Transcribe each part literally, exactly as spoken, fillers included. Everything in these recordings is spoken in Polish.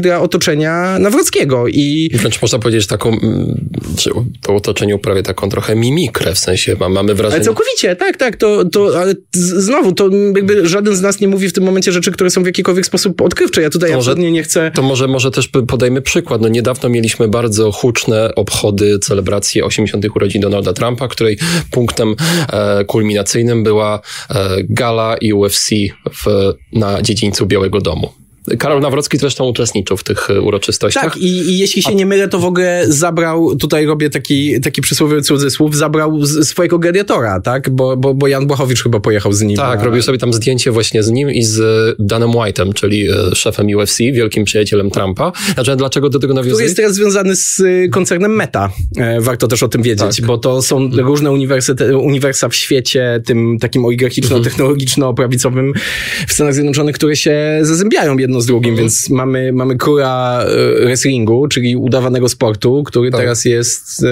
dla otoczenia Nawrockiego. I wręcz można powiedzieć taką, że to otoczenie prawie taką trochę mimikrę, w sensie mamy wrażenie... Ale całkowicie, tak, tak, to, to ale znowu, to jakby żaden z nas nie mówi w tym momencie rzeczy, które są w jakikolwiek sposób odkrywcze. Ja tutaj to absolutnie może, nie chcę... To może, może też podajmy przykład. No niedawno mieliśmy bardzo huczne obchody, celebracje osiemdziesiątych urodzin Donalda Trumpa, której punktem e, kulminacyjnym była e, gala U F C w, na dziedzińcu Białego Domu. Karol Nawrocki zresztą uczestniczył w tych uroczystościach. Tak, i, i jeśli się A... nie mylę, to w ogóle zabrał, tutaj robię taki, taki przysłowiowy cudzysłów, zabrał z, swojego gladiatora, tak? Bo, bo, bo Jan Błachowicz chyba pojechał z nim. Tak, na... robił sobie tam zdjęcie właśnie z nim i z Danem White'em, czyli szefem U F C, wielkim przyjacielem Trumpa. Znaczy, dlaczego do tego nawiązuje? Który jest teraz związany z koncernem Meta. Warto też o tym wiedzieć, tak. Bo to są mhm. różne uniwersyte- uniwersa w świecie, tym takim oligarchiczno-technologiczno-prawicowym w Stanach Zjednoczonych, które się zazębiają jedno z drugim, mhm. więc mamy, mamy króla wrestlingu, czyli udawanego sportu, który tak. teraz jest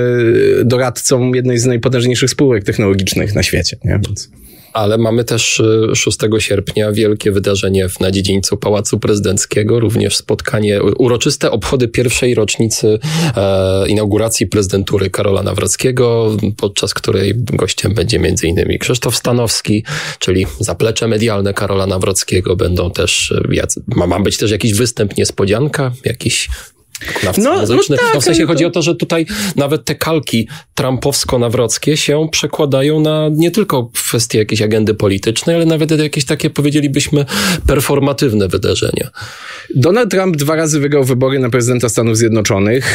doradcą jednej z najpotężniejszych spółek technologicznych na świecie. Nie? Więc... Ale mamy też szóstego sierpnia wielkie wydarzenie na dziedzińcu Pałacu Prezydenckiego, również spotkanie, uroczyste obchody pierwszej rocznicy e, inauguracji prezydentury Karola Nawrockiego, podczas której gościem będzie między innymi Krzysztof Stanowski, czyli zaplecze medialne Karola Nawrockiego. Będą też, ma, ma być też jakiś występ, niespodzianka, jakiś... No, no, tak, no w sensie to... chodzi o to, że tutaj nawet te kalki trumpowsko-nawrockie się przekładają na nie tylko kwestie jakiejś agendy politycznej, ale nawet jakieś takie, powiedzielibyśmy, performatywne wydarzenia. Donald Trump dwa razy wygrał wybory na prezydenta Stanów Zjednoczonych,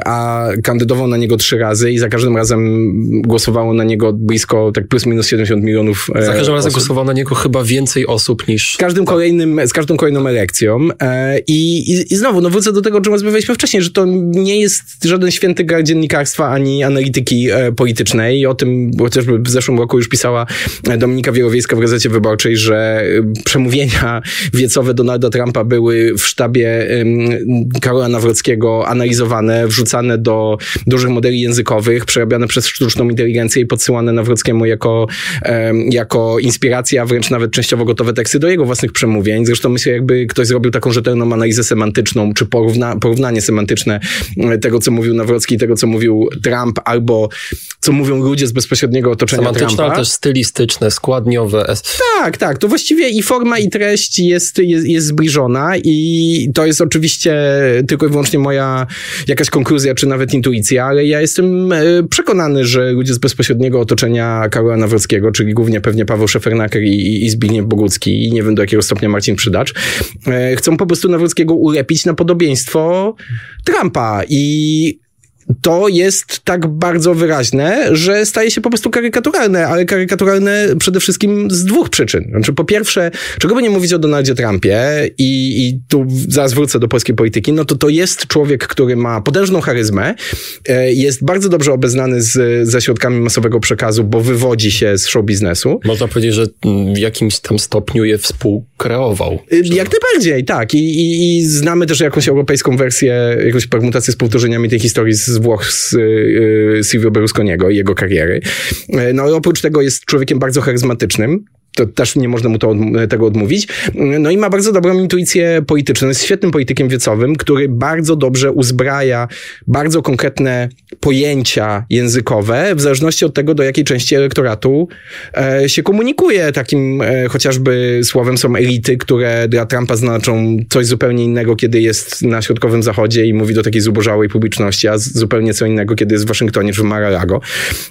a kandydował na niego trzy razy i za każdym razem głosowało na niego blisko, tak plus minus siedemdziesiąt milionów Za każdym osób. razem głosowało na niego chyba więcej osób niż... Z każdym tak. kolejnym, z każdą kolejną elekcją. I, i, i znowu, no wrócę do tego, o czym rozmawialiśmy wcześniej, że to nie jest żaden święty gra dziennikarstwa ani analityki e, politycznej. I o tym chociażby w zeszłym roku już pisała Dominika Wielowiejska w Gazecie Wyborczej, że przemówienia wiecowe Donalda Trumpa były w sztabie e, Karola Nawrockiego analizowane, wrzucane do dużych modeli językowych, przerabiane przez sztuczną inteligencję i podsyłane Nawrockiemu jako, e, jako inspiracja, a wręcz nawet częściowo gotowe teksty do jego własnych przemówień. Zresztą myślę, jakby ktoś zrobił taką rzetelną analizę semantyczną, czy porówna, porównanie semantyczne tego, co mówił Nawrocki, tego, co mówił Trump, albo co mówią ludzie z bezpośredniego otoczenia Trumpa. Semantyczne, ale też stylistyczne, składniowe. Tak, tak. To właściwie i forma, i treść jest, jest, jest zbliżona i to jest oczywiście tylko i wyłącznie moja jakaś konkluzja, czy nawet intuicja, ale ja jestem przekonany, że ludzie z bezpośredniego otoczenia Karola Nawrockiego, czyli głównie pewnie Paweł Szefernaker i, i Zbigniew Bogucki i nie wiem do jakiego stopnia Marcin Przydacz, chcą po prostu Nawrockiego ulepić na podobieństwo Trumpa i to jest tak bardzo wyraźne, że staje się po prostu karykaturalne, ale karykaturalne przede wszystkim z dwóch przyczyn. Znaczy, po pierwsze, czego by nie mówić o Donaldzie Trumpie i, i tu zaraz wrócę do polskiej polityki, no to to jest człowiek, który ma potężną charyzmę, jest bardzo dobrze obeznany z, ze środkami masowego przekazu, bo wywodzi się z show biznesu. Można powiedzieć, że w jakimś tam stopniu je współkreował. Jak najbardziej, tak. I, i, i znamy też jakąś europejską wersję, jakąś permutację z powtórzeniami tej historii z Włoch, z y, Silvio Berlusconiego i jego kariery. No ale oprócz tego jest człowiekiem bardzo charyzmatycznym. To też nie można mu to od, tego odmówić. No i ma bardzo dobrą intuicję polityczną. Jest świetnym politykiem wiecowym, który bardzo dobrze uzbraja bardzo konkretne pojęcia językowe w zależności od tego, do jakiej części elektoratu e, się komunikuje. Takim e, chociażby słowem są elity, które dla Trumpa znaczą coś zupełnie innego, kiedy jest na środkowym zachodzie i mówi do takiej zubożałej publiczności, a zupełnie co innego, kiedy jest w Waszyngtonie czy w Mar-a-Lago.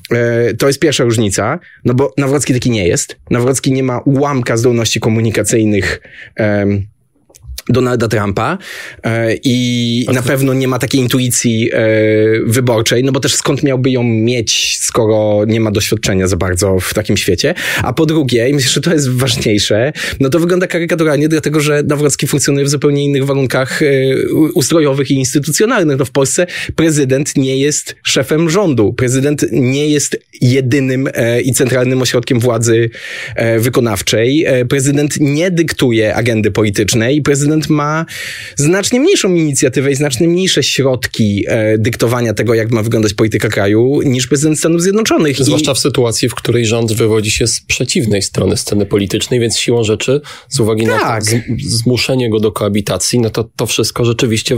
E, to jest pierwsza różnica, no bo Nawrocki taki nie jest. Nawrocki nie ma ułamka zdolności komunikacyjnych um, Donalda Trumpa e, i na pewno nie ma takiej intuicji e, wyborczej, no bo też skąd miałby ją mieć, skoro nie ma doświadczenia za bardzo w takim świecie. A po drugie, i myślę, że to jest ważniejsze, no to wygląda karykaturalnie, dlatego że Nawrocki funkcjonuje w zupełnie innych warunkach e, ustrojowych i instytucjonalnych. No w Polsce prezydent nie jest szefem rządu. Prezydent nie jest jedynym e, i centralnym ośrodkiem władzy e, wykonawczej. E, prezydent nie dyktuje agendy politycznej. Prezydent ma znacznie mniejszą inicjatywę i znacznie mniejsze środki e, dyktowania tego, jak ma wyglądać polityka kraju, niż prezydent Stanów Zjednoczonych. Zwłaszcza I... w sytuacji, w której rząd wywodzi się z przeciwnej strony sceny politycznej, więc siłą rzeczy, z uwagi tak. na to, z, zmuszenie go do koabitacji, no to to wszystko rzeczywiście